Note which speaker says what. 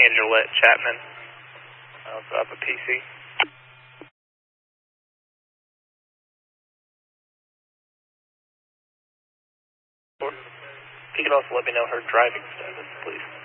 Speaker 1: Angelette Chapman. I also have a PC. You can also let me know her driving status, please.